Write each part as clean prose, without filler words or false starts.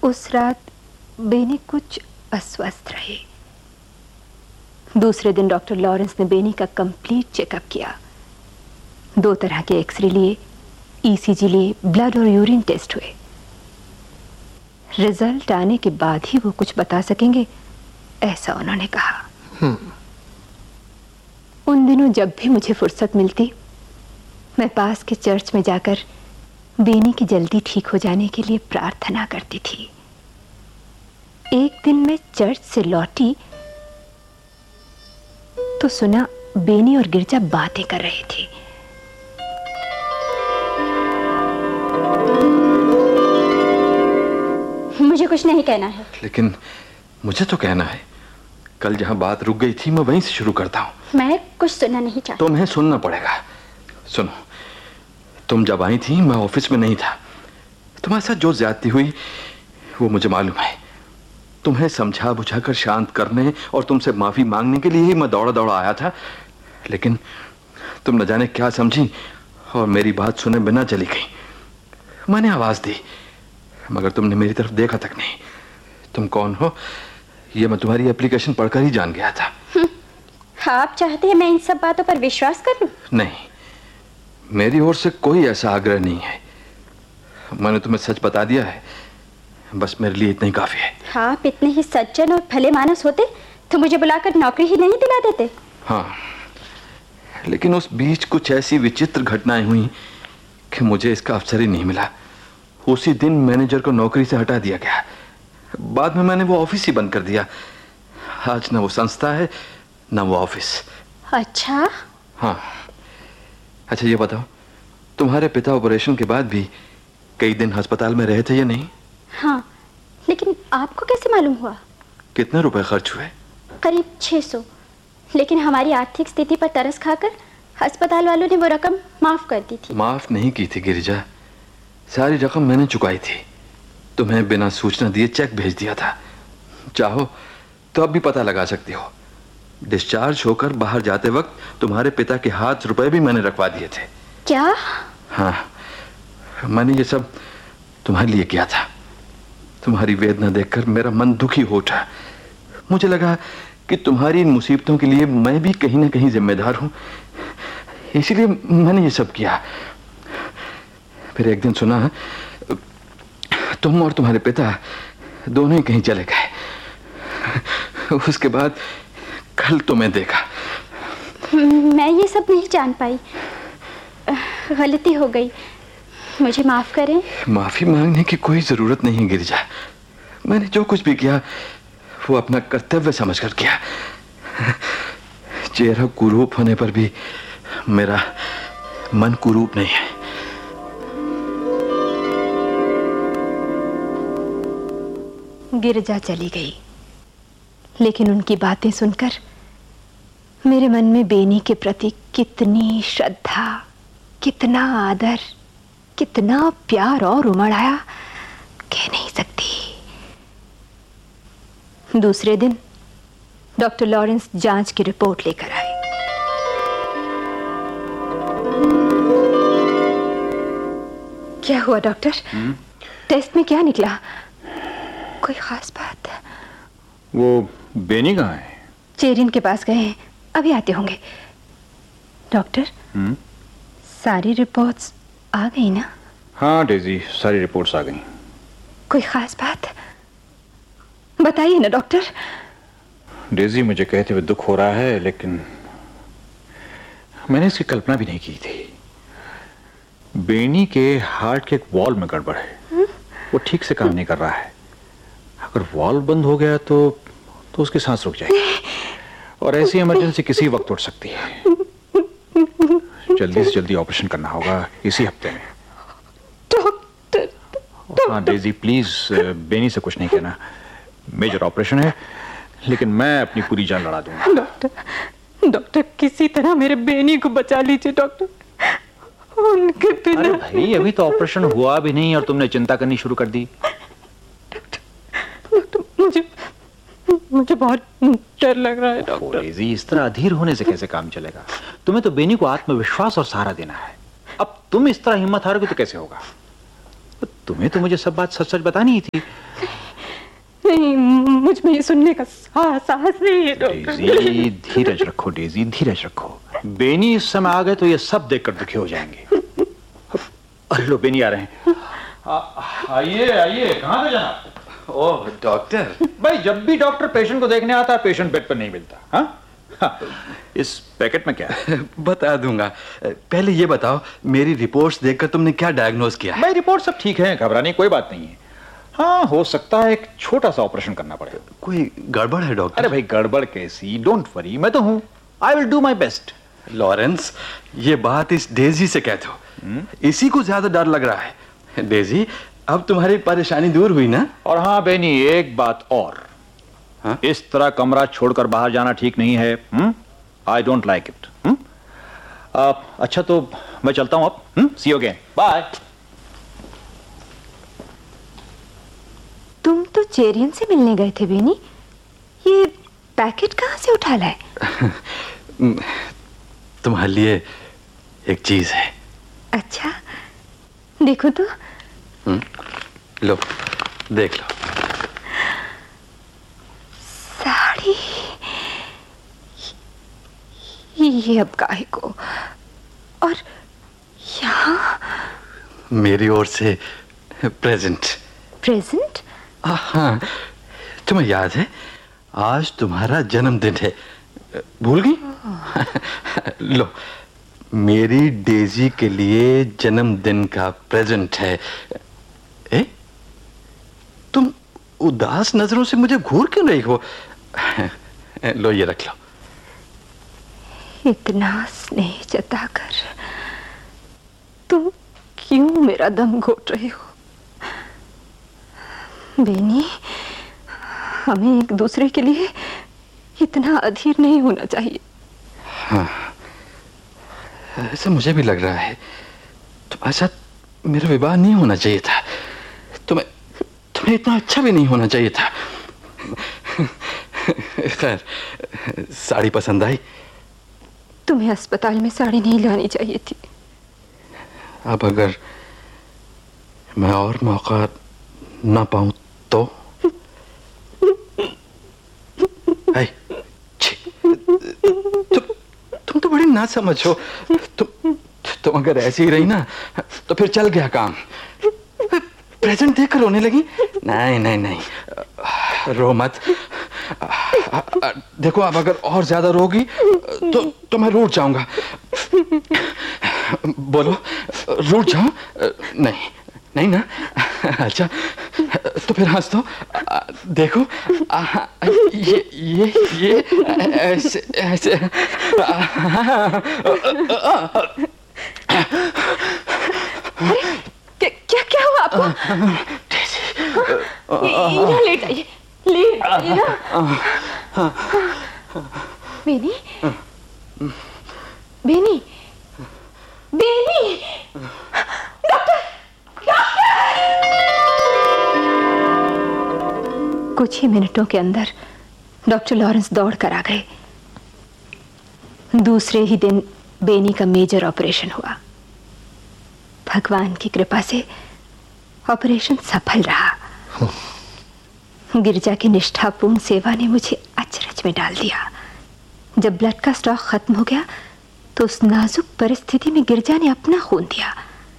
उस रात बेनी कुछ अस्वस्थ रहे। दूसरे दिन डॉक्टर लॉरेंस ने बेनी का कंप्लीट चेकअप किया। 2 तरह के एक्सरे लिए, ईसीजी लिए, ब्लड और यूरिन टेस्ट हुए। रिजल्ट आने के बाद ही वो कुछ बता सकेंगे, ऐसा उन्होंने कहा। उन दिनों जब भी मुझे फुर्सत मिलती, मैं पास के चर्च में जाकर बेनी की जल्दी ठीक हो जाने के लिए प्रार्थना करती थी। एक दिन मैं चर्च से लौटी तो सुना बेनी और गिरजा बातें कर रहे थे। मुझे कुछ नहीं कहना है। लेकिन मुझे तो कहना है। कल जहां बात रुक गई थी मैं वहीं से शुरू करता हूं। मैं कुछ सुनना नहीं चाहता। तुम्हें सुनना पड़ेगा। सुनो, तुम जब आई थी मैं ऑफिस में नहीं था। तुम्हारे साथ जो ज्यादती हुई वो मुझे मालूम है। तुम्हें समझा बुझाकर शांत करने और तुमसे माफी मांगने के लिए ही मैं दौड़ा दौड़ा आया था, लेकिन तुम न जाने क्या समझी और मेरी बात सुने बिना चली गई। मैंने आवाज दी मगर तुमने मेरी तरफ देखा तक नहीं। तुम कौन हो ये मैं तुम्हारी एप्लीकेशन पढ़कर ही जान गया था। आप चाहते हैं मैं इन सब बातों पर विश्वास कर लूं? नहीं, मेरी ओर से कोई ऐसा आग्रह नहीं है। मैंने तुम्हें सच बता दिया है, बस मेरे लिए इतना ही काफी है। आप इतने ही सज्जन और भले मानस होते तो मुझे बुलाकर नौकरी ही नहीं दिला देते। हाँ, लेकिन उस बीच कुछ ऐसी विचित्र घटनाएं हुई कि मुझे इसका अवसर ही नहीं मिला। उसी दिन मैनेजर को नौकरी से हटा दिया गया। बाद में मैंने वो ऑफिस ही बंद कर दिया। आज ना वो संस्था है ना वो ऑफिस। अच्छा? हाँ। अच्छा ये बताओ, तुम्हारे पिता ऑपरेशन के बाद भी कई दिन अस्पताल में रहे थे या नहीं? हाँ, लेकिन आपको कैसे मालूम हुआ? कितने रुपए खर्च हुए? करीब 600। लेकिन हमारी आर्थिक स्थिति पर तरस खाकर अस्पताल वालों ने वो रकम माफ कर दी थी। माफ नहीं की थी गिरिजा, सारी रकम मैंने चुकाई थी। तुम्हें बिना सूचना दिए चेक भेज दिया था। चाहो तो अब भी पता लगा सकती हो। डिस्चार्ज होकर बाहर जाते वक्त तुम्हारे पिता के हाथ रुपए भी मैंने रखवा दिए थे। क्या? हाँ, मैंने ये सब तुम्हारे लिए किया था। तुम्हारी वेदना देखकर मेरा मन दुखी हो उठा। मुझे लगा कि तुम्हारी इन मुसीबतों के लिए मैं भी कहीं ना कहीं जिम्मेदार हूं, इसीलिए मैंने ये सब किया। फिर एक दिन सुना तुम और तुम्हारे पिता दोनों ही कहीं चले गए। उसके बाद कल तुम्हें देखा। मैं ये सब नहीं जान पाई, गलती हो गई, मुझे माफ करें। माफी मांगने की कोई जरूरत नहीं गिरिजा। मैंने जो कुछ भी किया वो अपना कर्तव्य समझकर किया। चेहरा कुरूप होने पर भी मेरा मन कुरूप नहीं है। गिरजा चली गई, लेकिन उनकी बातें सुनकर मेरे मन में बेनी के प्रति कितनी श्रद्धा, कितना आदर, कितना प्यार और उमड़ आया कह नहीं सकती। दूसरे दिन डॉक्टर लॉरेंस जांच की रिपोर्ट लेकर आए। क्या हुआ डॉक्टर? टेस्ट में क्या निकला? कोई खास बात? वो बेनी कहाँ है? चेरिन के पास गए हैं, अभी आते होंगे। डॉक्टर, सारी रिपोर्ट्स आ गई ना? हाँ डेजी, सारी रिपोर्ट्स आ गई। कोई खास बात बताइए ना डॉक्टर। डेजी, मुझे कहते हुए दुख हो रहा है, लेकिन मैंने इसकी कल्पना भी नहीं की थी। बेनी के हार्ट के एक वॉल्व में गड़बड़ है। वो ठीक से काम नहीं कर रहा है। अगर वॉल्व बंद हो गया तो उसकी सांस रुक जाएगी और ऐसी इमरजेंसी किसी वक्त उठ सकती है। जल्दी से जल्दी ऑपरेशन करना होगा इसी हफ्ते में। डॉक्टर, हाँ डेजी प्लीज, बेनी से कुछ नहीं कहना। मेजर ऑपरेशन है, लेकिन मैं अपनी पूरी जान लड़ा दूंगा। डॉक्टर किसी तरह मेरे बेनी को बचा लीजिए डॉक्टर, उनके बिना। अरे भाई, अभी तो ऑपरेशन हुआ भी नहीं और तुमने चिंता करनी शुरू कर दी। डॉक्टर, मुझे बहुत डर लग रहा है डॉक्टर। इस तरह अधीर होने से कैसे काम चलेगा? तुम्हें तो बेनी को आत्मविश्वास और सहारा देना है। अब तुम इस तरह हिम्मत हारोगे तो कैसे होगा? तुम्हें तो मुझे सब बात सच सच बतानी ही थी। नहीं, मुझ में ये सुनने का साहस नहीं है डॉक्टर। डेजी धीरज रखो, डेजी धीरज रखो। बेनी इस समय आ गए तो ये सब देखकर दुखी हो जाएंगे। अरे लो, बेनी आ रहे हैं। आइए आइए, कहाँ थे जनाब? ओह डॉक्टर। भाई जब भी डॉक्टर पेशेंट को देखने आता है पेशेंट बेड पर नहीं मिलता। हाँ, इस पैकेट में क्या है? बता दूंगा, पहले ये बताओ मेरी रिपोर्ट्स देखकर तुमने क्या डायग्नोज किया? भाई रिपोर्ट सब ठीक है, घबराने की कोई बात नहीं है। हाँ, हो सकता है एक छोटा सा ऑपरेशन करना पड़े। कोई गड़बड़ है डॉक्टर? अरे भाई गड़बड़ कैसी, डोंट वरी, मैं तो हूँ, I will do my best. Lawrence, ये बात इस डेजी से कह दो, इसी को ज्यादा डर लग रहा है। डेजी, अब तुम्हारी परेशानी दूर हुई ना? और हाँ बेनी, एक बात और, हाँ? इस तरह कमरा छोड़कर बाहर जाना ठीक नहीं है। I don't like it. अच्छा तो मैं चलता हूं अब। सी यू अगेन, बाय। तुम तो चेरियन से मिलने गए थे बेनी, ये पैकेट कहां से उठा लाए? तुम्हारे लिए एक चीज है। अच्छा, देखो तो। लो, देख लो। साड़ी, ये अब काहे को? और यहाँ मेरी ओर से प्रेजेंट। प्रेजेंट? हाँ, तुम्हें याद है आज तुम्हारा जन्मदिन है, भूल गई? लो, मेरी डेजी के लिए जन्मदिन का प्रेजेंट है। ए? तुम उदास नजरों से मुझे घूर क्यों रही हो? लो, ये रख लो। इतना स्नेह जताकर तुम क्यों मेरा दम घोट रहे हो? बेनी, हमें एक दूसरे के लिए इतना अधीर नहीं होना चाहिए। हाँ, ऐसा मुझे भी लग रहा है। तुम्हारे साथ मेरा विवाह नहीं होना चाहिए था। तुम्हें इतना अच्छा भी नहीं होना चाहिए था। खैर, साड़ी पसंद आई? तुम्हें अस्पताल में साड़ी नहीं लानी चाहिए थी। अब अगर मैं और मौका ना पाऊं तो? तुम तो बड़ी ना समझो। तुम अगर ऐसी ही रही ना तो फिर चल गया काम। प्रेजेंट देखकर रोने लगी? नहीं नहीं नहीं, रो मत। देखो, अब अगर और ज्यादा रोगी तो मैं रूठ जाऊंगा। बोलो, रूठ जाऊं? नहीं नहीं ना? अच्छा तो फिर हंस दो। देखो, ये ऐसे ऐसे। क्या हुआ आपको? यहाँ लेट आइए, लेट आइए ना। Beni, Beni, Beni, doctor, doctor! कुछ ही मिनटों के अंदर डॉक्टर लॉरेंस दौड़ कर आ गए। दूसरे ही दिन बेनी का मेजर ऑपरेशन हुआ। भगवान की कृपा से ऑपरेशन सफल रहा। गिरजा की निष्ठापूर्ण सेवा ने मुझे अचरज में डाल दिया। जब ब्लड का स्टॉक खत्म हो गया तो उस नाजुक परिस्थिति में गिरजा ने अपना खून दिया।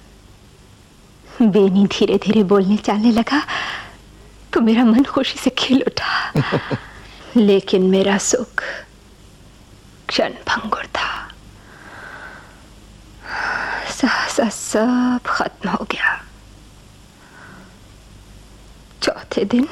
बेनी धीरे धीरे बोलने चालने लगा तो मेरा मन खुशी से खिल उठा। लेकिन मेरा सुख क्षणभंगुर था। सहसा सब खत्म हो गया। चौथे दिन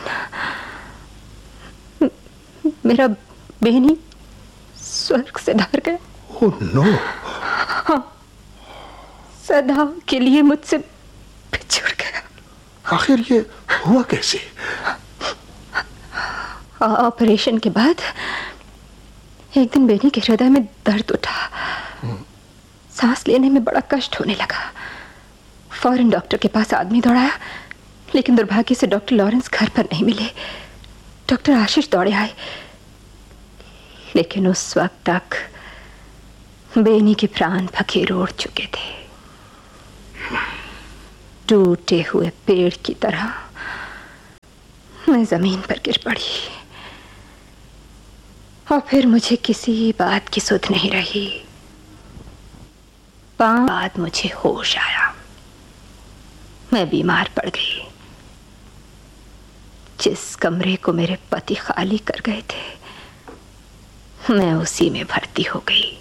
मेरा बेनी स्वर्ग से ढर गया। Oh no! हाँ, सदा के लिए मुझसे बिछुड़ गया। आखिर ये हुआ कैसे? ऑपरेशन के बाद एक दिन बेनी के हृदय में दर्द उठा। सांस लेने में बड़ा कष्ट होने लगा। फौरन डॉक्टर के पास आदमी दौड़ाया, लेकिन दुर्भाग्य से डॉक्टर लॉरेंस घर पर नहीं मिले। डॉक्टर आशीष दौड़े आए, लेकिन उस वक्त तक बेनी के प्राण फकीर उड़ चुके थे। टूटे हुए पेड़ की तरह मैं जमीन पर गिर पड़ी और फिर मुझे किसी बात की सुध नहीं रही। 5 बाद मुझे होश आया। मैं बीमार पड़ गई। जिस कमरे को मेरे पति खाली कर गए थे मैं उसी में भर्ती हो गई।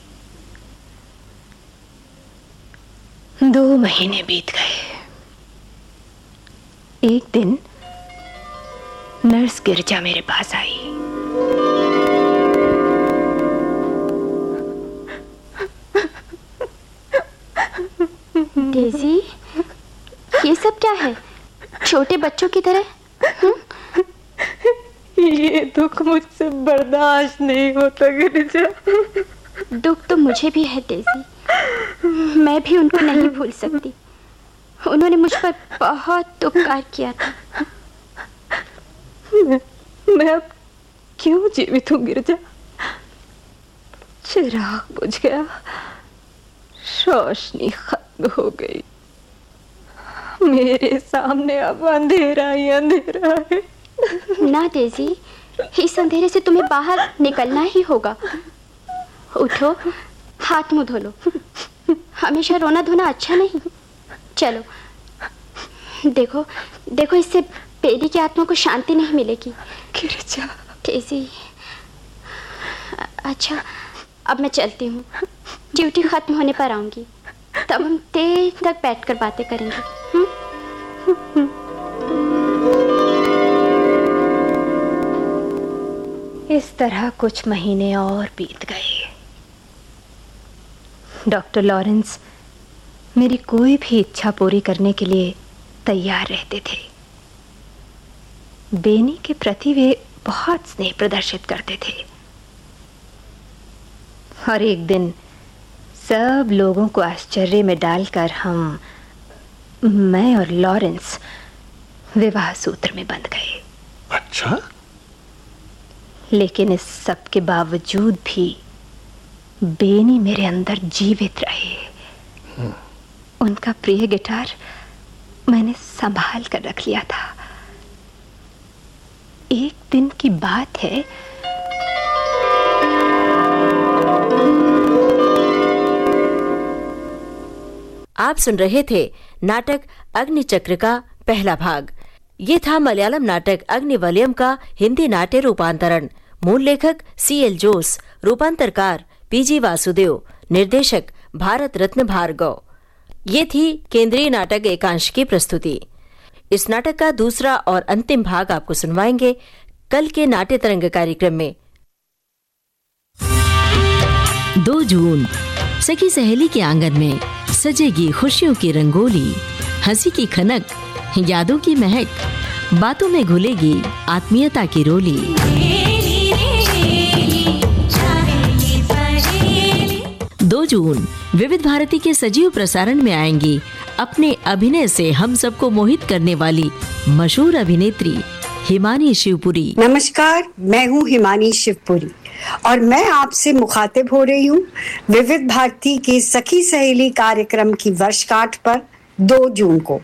2 महीने बीत गए। एक दिन नर्स गिरजा मेरे पास आई। डेज़ी, ये सब क्या है? छोटे बच्चों की तरह। ये दुख मुझसे बर्दाश्त नहीं होता गिरिजा। दुख तो मुझे भी है डेज़ी, मैं भी उनको नहीं भूल सकती। उन्होंने मुझ पर बहुत उपकार किया था। मैं अब क्यों जीवित हूँ गिरिजा? चिराग बुझ गया, रोशनी खत्म हो गई। मेरे सामने अब अंधेरा ही अंधेरा है। ना डेज़ी, इस अंधेरे से तुम्हें बाहर निकलना ही होगा। उठो, हाथ मुंह धो लो। हमेशा रोना धोना अच्छा नहीं। चलो, देखो देखो, इससे बेबी की आत्मा को शांति नहीं मिलेगी। गिरिजा। डेज़ी, अच्छा अब मैं चलती हूँ। ड्यूटी खत्म होने पर आऊंगी, तब हम देर तक बैठकर बातें करेंगे। इस तरह कुछ महीने और बीत गए। डॉक्टर लॉरेंस मेरी कोई भी इच्छा पूरी करने के लिए तैयार रहते थे। बेनी के प्रति वे बहुत स्नेह प्रदर्शित करते थे। और एक दिन सब लोगों को आश्चर्य में डालकर मैं और लॉरेंस विवाह सूत्र में बंध गए। अच्छा? लेकिन इस सब के बावजूद भी बेनी मेरे अंदर जीवित रहे। उनका प्रिय गिटार मैंने संभाल कर रख लिया था। एक दिन की बात है, आप सुन रहे थे नाटक अग्निचक्र का पहला भाग। ये था मलयालम नाटक अग्निवलयम का हिंदी नाट्य रूपांतरण। मूल लेखक CL जोस, रूपांतरकार PG वासुदेव, निर्देशक भारत रत्न भार्गव। ये थी केंद्रीय नाटक एकांश की प्रस्तुति। इस नाटक का दूसरा और अंतिम भाग आपको सुनवाएंगे कल के नाट्य तरंग कार्यक्रम में। 2 जून सखी सहेली के आंगन में सजेगी खुशियों की रंगोली, हंसी की खनक, यादों की महक, बातों में घुलेगी आत्मीयता की रोली। 2 जून विविध भारती के सजीव प्रसारण में आएंगी अपने अभिनय से हम सबको मोहित करने वाली मशहूर अभिनेत्री हिमानी शिवपुरी। नमस्कार, मैं हूँ हिमानी शिवपुरी और मैं आपसे मुखातिब हो रही हूँ विविध भारती के सखी सहेली कार्यक्रम की वर्षगांठ पर 2 जून को।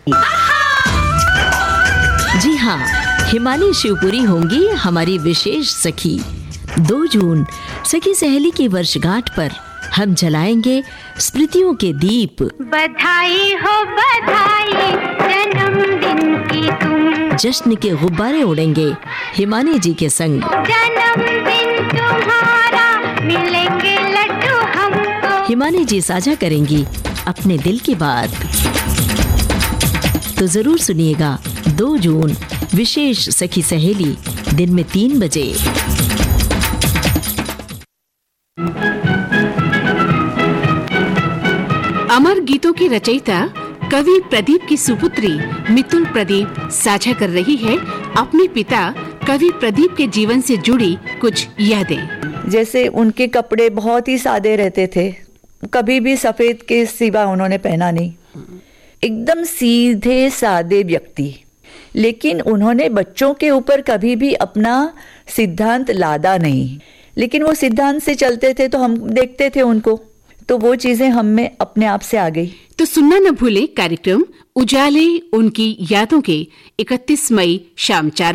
जी हाँ, हिमानी शिवपुरी होंगी हमारी विशेष सखी। 2 जून सखी सहेली की वर्षगांठ पर हम जलाएंगे स्मृतियों के दीप। बधाई हो बधाई जन्मदिन की तुम। जश्न के गुब्बारे उड़ेंगे हिमानी जी के संग। जन्मदिन तुम्हारा मिलेंगे लड्डू हमको। हिमानी जी साझा करेंगी अपने दिल की बात। तो जरूर सुनिएगा 2 जून विशेष सखी सहेली दिन में 3 बजे। अमर गीतों की रचयिता कवि प्रदीप की सुपुत्री मितुल प्रदीप साझा कर रही है अपने पिता कवि प्रदीप के जीवन से जुड़ी कुछ यादें। जैसे उनके कपड़े बहुत ही सादे रहते थे, कभी भी सफेद के सिवा उन्होंने पहना नहीं। एकदम सीधे सादे व्यक्ति, लेकिन उन्होंने बच्चों के ऊपर कभी भी अपना सिद्धांत लादा नहीं, लेकिन वो सिद्धांत से चलते थे तो हम देखते थे उनको, तो वो चीजें हम में अपने आप से आ गई। तो सुनना न भूले कार्यक्रम उजाले उनकी यादों के 31 मई शाम 4